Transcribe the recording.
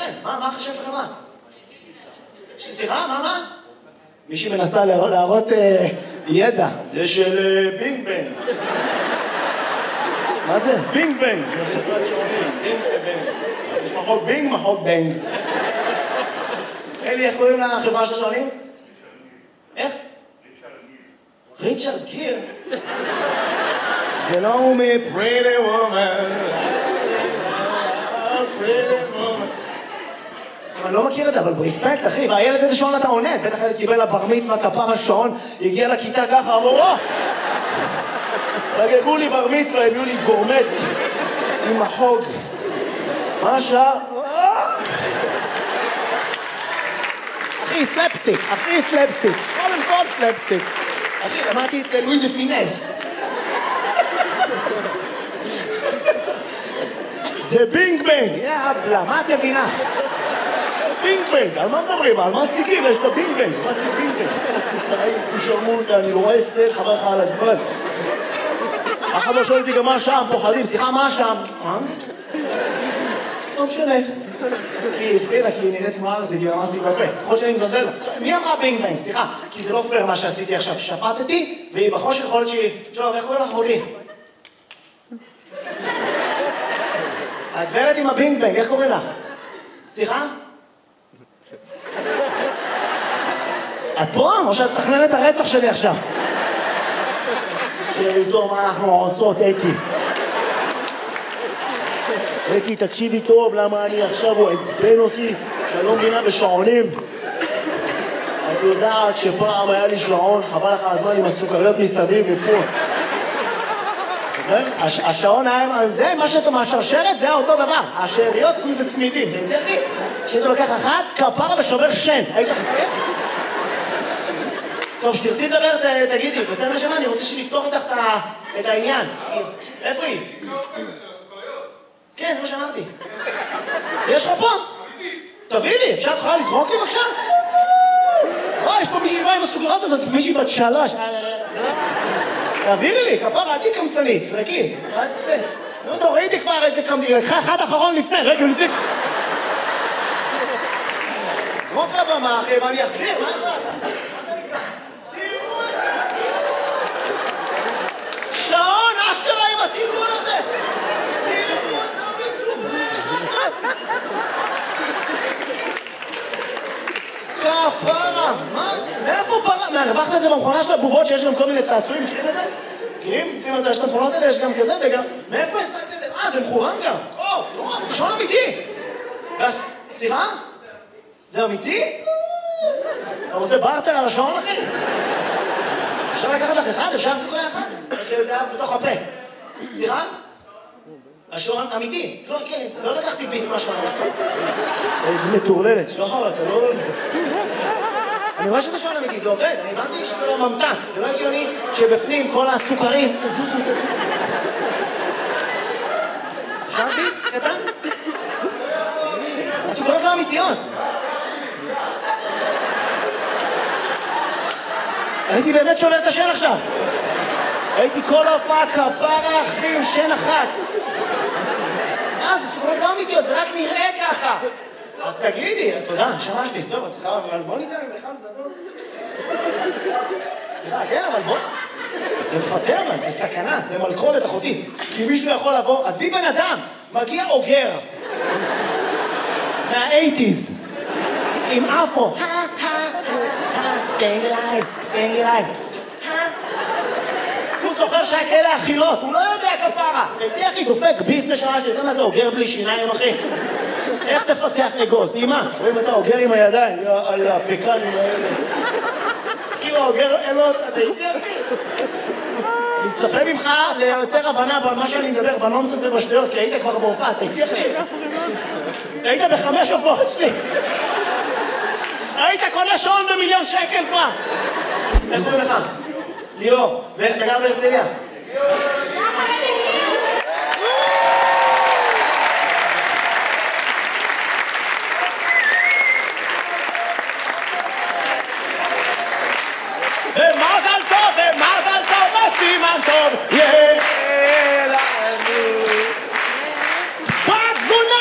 כן, מה החשב של חברה? סליחה, מה? מישהי מנסה להראות ידע. זה של בינג בנג. מה זה? בינג בנג. זה חברת שעונים, בינג ובנג. יש מחוק בינג, מחוק בנג. אלי, איך קוראים לחברה של השעונים? איך? ריצ'רד גיר. זה לא הוא מ-Pretty Woman. אני לא מכיר את זה, אבל ברספקט, אחי, והילד איזה שעון אתה עונד? בטח ילד קיבל לבר מצווה, כפר השעון, הגיע לכיתה ככה, אמרו, חגגו לי בר מצווה, הביאו לי גורמט עם החוג. מה השעה? אחי, סלפסטיק, קודם כל סלפסטיק. אחי, למדתי את זה לואי דה פינס. זה בינג בנג, יאבלה, מה את מבינה? בינג בנג, על מה מדברים? על מה סטיקים? יש את הבינג בנג. מה זה בינג בנג? שרמות, אני רואה סט, חבר לך על הזמן. אחד לא שואל אותי גם מה שם, פוחדים, סליחה, מה שם? לא משנה. כי הפחידה, כי היא נראית כמו ארזי, כי אמרתי בפה. יכול שאני מזלזל לה. מי אמרה בינג בנג? סליחה, כי זה לא פייר מה שעשיתי עכשיו. שפטתי, והיא בחושך יכולת שהיא... שלום, איך קוראים לך אחותי? הגברת עם הבינג בנג, איך קוראים לך? סליחה? את פה? או שאת מתכננת את הרצח שלי עכשיו? שאיתו מה אנחנו עושות, אקי, תקשיבי טוב, למה אני עכשיו הוא עצבן אותי, שאני לא מבינה בשעונים. את יודעת שפעם היה לי שעון, חבל לך הזמן עם הסוכריות מסביב ופה. השעון היה, זה מה שאתה מהשרשרת, זה אותו דבר. השאריות זה צמידים, זה יותר לי. כשאתה לוקח אחת, כפרה ושובר שן. היית חכה? טוב, שתרצי לדבר, תגידי, בסדר שמה, אני רוצה שנפתור איתך את העניין. איפה היא? כן, זה מה שאמרתי. יש לך פה? תביא לי, אפשר תוכל לזרוק לי בבקשה? יש פה מישהי באה עם הסוכריות הזאת, מישהי בת 3. תעבירי לי, כפרה, עדי קמצנית, זרקי. נו, טוב, ראיתי כבר איזה קמצנית, לקחה אחד אחרון לפני, רגע לפני. זרוק לבמה, אחי, ואני אחזיר, מה יש לך? שעון, אשכרה עם התמלול הזה! כפרה, מה? מאיפה פרה? מהרווחת לזה במכונה של הבובות שיש גם כל מיני צעצועים, מכירים את זה? מכירים? לפעמים יש את המכונות האלה, יש גם כזה וגם... מאיפה השגת את זה? זה מכוון גם! שעון אמיתי! סליחה? זה אמיתי? אתה רוצה בארטר על השעון, אחי? אפשר לקחת לך אחד? אפשר לעשות אחד? שזה היה בתוך הפה. סליחה? השעון אמיתי. לא לקחתי ביס מהשעון. איזה מטורללת. שוחר, אתה לא... אני רואה שזה שעון אמיתי, זה עובד. אני הבנתי שזה לא ממתק. זה לא הגיוני שבפנים כל הסוכרים... תזוזו. אפשר ביס? קטן? הסוכרות לא אמיתיות. הייתי באמת שובר את השן עכשיו. הייתי כל ההופעה כפרה אחי עם שן אחת. זה סוכרות לא אמיתיות, זה רק נראה ככה. אז תגידי, תודה, נשמה שלי. טוב, אז סליחה, אבל בוא ניתן בכלל גדול. סליחה, כן, אבל בוא... זה מפטר, אבל זה סכנה, זה מלכודת אחותי. כי מישהו יכול לבוא, אז בי בן אדם, מגיע אוגר. מה-80s. עם אפו. staying alive. הוא זוכר שהיה כאלה אכילות, הוא לא יודע כפרה. הייתי אחי דופק ביזנס שעה שלי, אתה יודע מה זה אוגר בלי שיניים אחי? איך תפצח אגוז? אימא, רואים אתה אוגר עם הידיים, על הפקנים האלה. כאילו אוגר אלות, אתה הייתי אחי? אני מצפה ממך ליותר הבנה במה שאני מדבר, בנונסס ובשטויות, כי היית כבר בהופעה, אתה הייתי אחי? היית ב5 הופעות שלי. היית קונה שעון ב1,000,000 שקל כבר. איך קוראים לך? ליאור. ואתה גר בהרצליה?